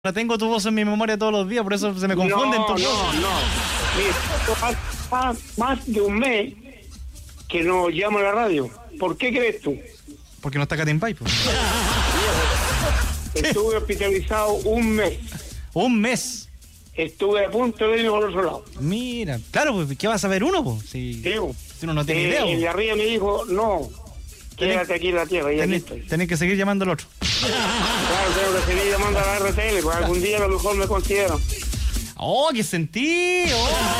No tengo tu voz en mi memoria todos los días, por eso se me confunden tus voces. Mira, más de un mes que nos llama a la radio. ¿Por qué crees tú? Porque no está Catimbay, pues. Estuve hospitalizado un mes. Un mes. Estuve a punto de irme por otro lado. Mira, claro, pues, ¿qué vas a ver uno, pues? Si uno no tiene idea. El de arriba me dijo, no, quédate aquí en la tierra, y aquí estoy. Tenés que seguir llamando al otro. Claro, tengo que seguir llamando a la RTL, pues algún día a lo mejor me consideran. ¡Oh, qué sentido!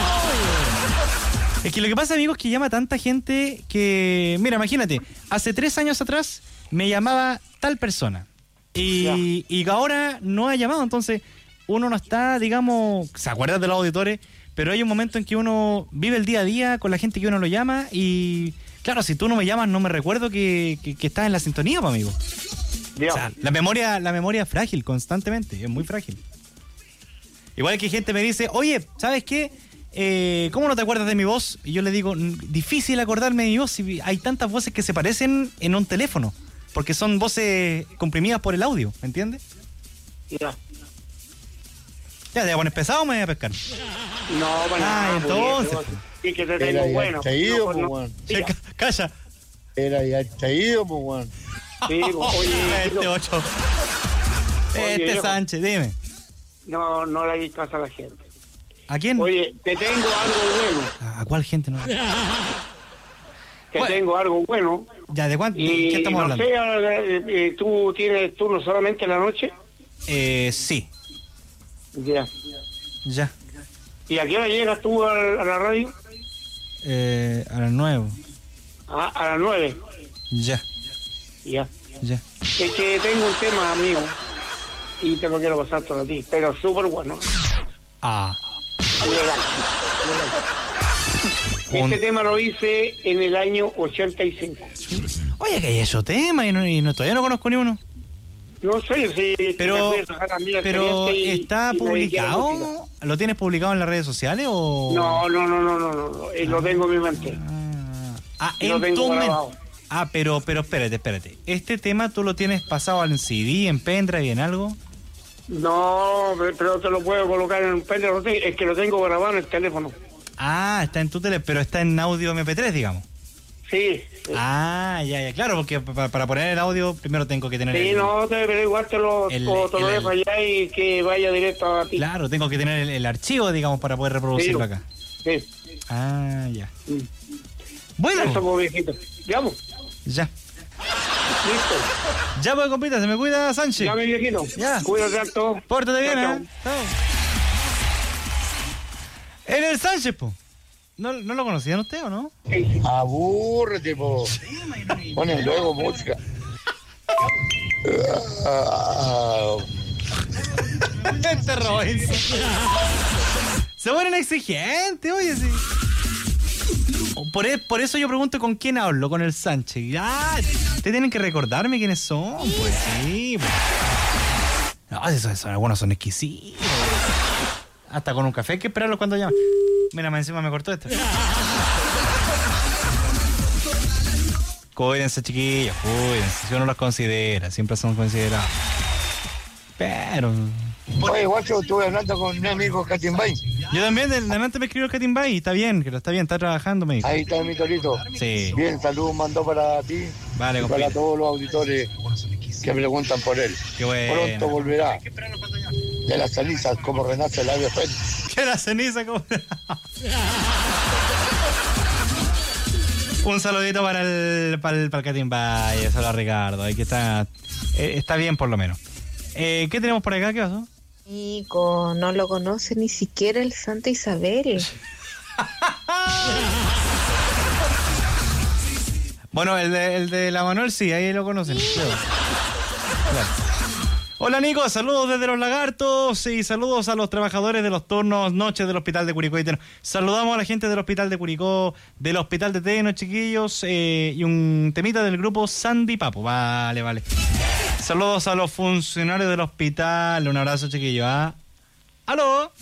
Es que lo que pasa, amigos, es que llama tanta gente que... Mira, imagínate, hace 3 años atrás me llamaba tal persona y ahora no ha llamado, entonces uno no está, digamos, se acuerda de los auditores, pero hay un momento en que uno vive el día a día con la gente que uno lo llama y... Claro, si tú no me llamas, no me recuerdo que estás en la sintonía, pues, amigo. O sea, la memoria es frágil constantemente, es muy frágil. Igual que gente me dice, oye, ¿sabes qué? ¿Cómo no te acuerdas de mi voz? Y yo le digo, difícil acordarme de mi voz si hay tantas voces que se parecen en un teléfono, porque son voces comprimidas por el audio, ¿me entiendes? Ya. Ya, ¿te pones pesado o me voy a pescar? No, para nada. Entonces. Sí, que te tengo bueno. Calla. Era ya traído, pues, weón. Sí, oye, este 8. Este Sánchez, dime. No le hagas caso a la gente. ¿A quién? Oye, te tengo algo bueno. ¿A cuál gente no? Tengo algo bueno. Ya, ¿de cuánto? Y ¿Qué estamos hablando? Sé, ¿tú tienes turno solamente en la noche? Sí. Ya. Ya. ¿Y a qué hora llegas tú a la radio? A las 9. A las 9. Ya. Ya. Es que tengo un tema, amigo, y te lo quiero pasar todo a ti, pero súper bueno. Legal. Este tema lo hice en el año 85. Oye, que hay esos temas y todavía no conozco ni uno. No sé si... Pero ¿está publicado? ¿Lo tienes publicado en las redes sociales o...? No. Lo tengo en mi mente. En tu mente. Pero espérate. ¿Este tema tú lo tienes pasado en CD, en pendrive, en algo? No, pero te lo puedo colocar en un pendrive. Es que lo tengo grabado en el teléfono. Está en tu teléfono, pero está en audio MP3, digamos. Sí. Ya, claro, porque para poner el audio primero tengo que tener... pero igual te lo dejo allá y que vaya directo a ti. Claro, tengo que tener el archivo, digamos, para poder reproducirlo acá. Sí. Ya. Bueno. Eso, pues, viejito. Ya. Ya. Listo. Ya, pues, compita, se me cuida, Sánchez. Ya, mi viejito. Ya. Cuídate harto. Pórtate bien, Chao. En el Sánchez, po. ¿No lo conocían usted o no? Abúrrete, po. Ponen luego música. Este Robinson. Se vuelven exigentes, oye, sí. Por eso yo pregunto con quién hablo, con el Sánchez. Ya, ustedes tienen que recordarme quiénes son, pues sí. Pues. No, esos algunos son exquisitos. Hasta con un café hay que esperarlo cuando llaman. Mira, más encima me cortó esto. Cuídense, chiquillos, cuídense. Si uno los considera, siempre son considerados. Pero... Oye, guacho, estuve hablando con mi amigo Catimbay. Yo también, delante me escribió el Catimbay, está bien, está trabajando, me dijo. Ahí está mi torito. Sí. Bien, saludos mandó para ti. Vale, y para todos los auditores que preguntan por él. Qué bueno. Pronto volverá de las cenizas como renace el ave fénix. Que la ceniza como... Un saludito para el Catimbay, solo a Ricardo, ahí que está bien por lo menos. ¿Qué tenemos por acá? ¿Qué pasó? Nico, no lo conoce ni siquiera el Santa Isabel. Bueno, el de la Manuel sí, ahí lo conocen. Sí. Claro. Hola Nico, saludos desde Los Lagartos y saludos a los trabajadores de los turnos noches del Hospital de Curicó y Teno. Saludamos a la gente del Hospital de Curicó, del Hospital de Teno, chiquillos, y un temita del grupo Sandy Papo. Vale. Saludos a los funcionarios del hospital. Un abrazo, chiquillo. ¿Aló?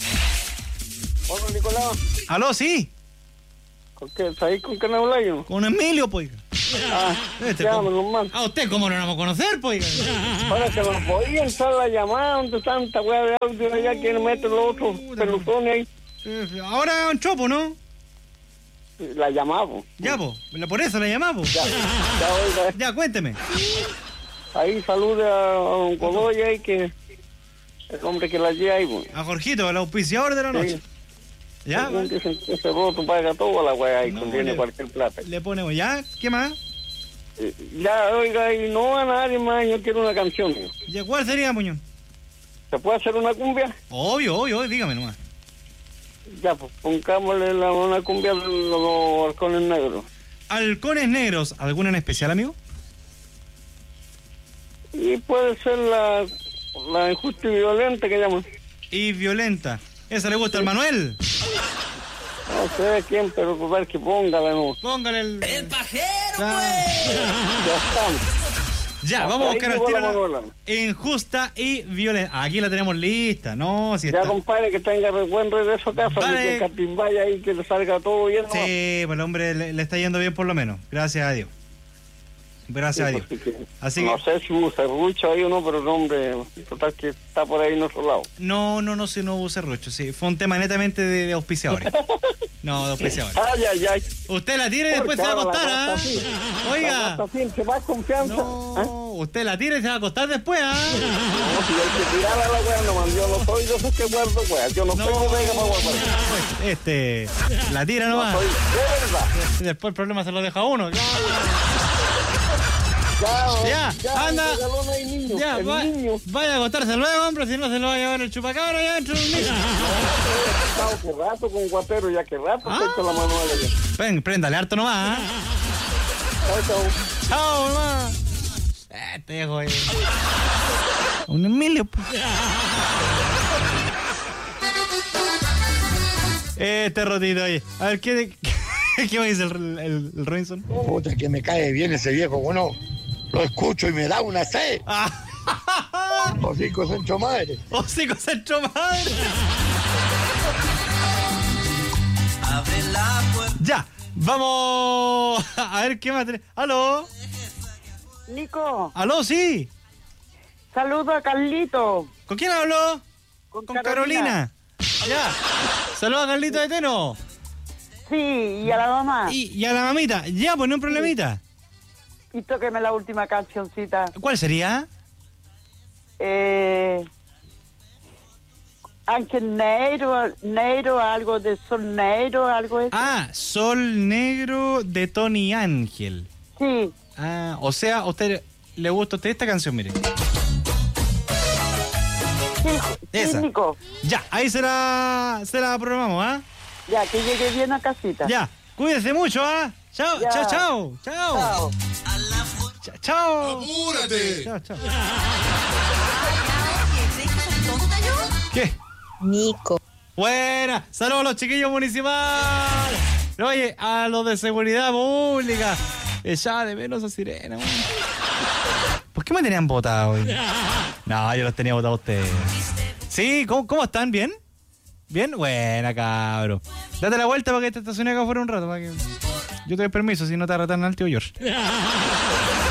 Hola, Nicolás. ¿Aló? Sí. ¿Sabéis con qué me habláis? Con Emilio, pues. Ya, menos mal. ¿A usted cómo no nos vamos a conocer, pues? Ahora que nos podía entrar la llamada donde tanta weá de audio allá que le meten los otros pelucones ahí. Ahora un chopo, ¿no? La llamamos. Ya, po. Por eso la llamamos. Ya, oiga. Ya, cuénteme. Ahí salude a don Godoy ahí, que el hombre que la lleva ahí, pues. A Jorgito, el auspiciador de la noche. Sí. Ya, Según dicen que ese roto paga toda la weá ahí, contiene cualquier plata. le ponemos, ¿ya? ¿Qué más? Ya, oiga, y no a nadie más, yo quiero una canción. ¿Ya cuál sería, Muñoz? ¿Se puede hacer una cumbia? Obvio, dígame nomás. Ya, pues pongámosle una cumbia de los halcones negros. Halcones negros, ¿alguna en especial, amigo? Y puede ser la injusta y violenta que llaman. Y violenta. ¿Esa le gusta al Manuel? No sé de quién, pero total que póngala, ¿no? Póngale el pajero, Ya estamos. Ya, vamos a buscar Ahí al tiro llegó la injusta y violenta. Aquí la tenemos lista, ¿no? Si Ya, está... compadre, que tenga buen regreso a casa, Vale. que Capín vaya ahí, que le salga todo bien. ¿no? Sí, pues el hombre le está yendo bien por lo menos. Gracias a Dios. Gracias a Dios. Así no que... sé si hubo serrucho ahí o no, pero el hombre, total que está por ahí en otro lado. No, si no hubo serrucho, sí. Fue un tema netamente de auspiciadores. No, de auspiciadores. Ay. Usted la tira y después se va a acostar, ¿ah? Oiga. Se va con confianza. No, usted la tira y se va a acostar después, ¿ah? No, si hay que tirarla a la weá, no, man, yo no soy de esos que guardo weá, yo no soy bodega para guardar. La tira nomás. Soy de verdad. Después el problema se lo deja a uno. Ya, anda. Hay niño, Ya, niño. vaya a acostarse luego, hombre, si no se lo va a llevar el chupacabra ya dentro del niño. Que rato con guatero, ya que rato estoy con la manual allá. Ven, préndale harto nomás, ¿ah? Chao. Chao, mamá. Te dejo ahí. Un Emilio, pues. Rotito ahí. A ver, ¿qué me dice el Robinson? Puta, que me cae bien ese viejo, bueno. Lo escucho y me da una sed. Hocico Sancho Madre. Hocico Sancho Madre. Ya, vamos a ver qué más tenemos. ¿Aló? Nico, ¿Aló? Sí. saludo a Carlito. ¿Con quién habló? Con Carolina. Ya. Saludos a Carlito de Teno. Sí, y a la mamá. Y a la mamita. Ya, pues no hay problemita. Y tóqueme la última cancioncita. ¿Cuál sería? Ángel Negro, algo de Sol Negro, algo eso. Sol Negro de Tony Ángel. Sí. O sea, ¿a usted le gusta a usted esta canción, mire? Esa. Sí, Nico. Ya, ahí se la programamos, ¿ah? Ya, que llegue bien a casita. Ya, cuídese mucho, ¿ah? Chao, Ya. chao. Chao. Chao. ¡Apúrate! Chao. ¿Qué? Nico. Buena, saludos a los chiquillos municipales. Oye, a los de seguridad pública. Echaba de menos a Sirena, man. ¿Por qué me tenían votado hoy? No, yo los tenía votados a ustedes. Sí, ¿cómo están? ¿Bien? ¿Bien? Buena, cabro. Date la vuelta para que te estaciones acá afuera un rato. Para que... Yo te doy permiso si no te arratan al tío George.